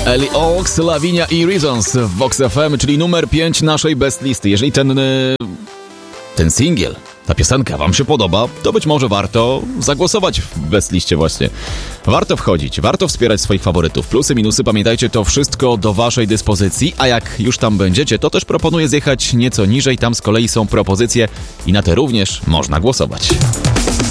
Ellie Oaks, Lavinia i Reasons w Vox FM, czyli numer 5 naszej best listy. Jeżeli ten singiel, ta piosenka wam się podoba, to być może warto zagłosować w best liście właśnie. Warto wchodzić, warto wspierać swoich faworytów. Plusy, minusy, pamiętajcie, to wszystko do waszej dyspozycji, a jak już tam będziecie, to też proponuję zjechać nieco niżej. Tam z kolei są propozycje i na te również można głosować.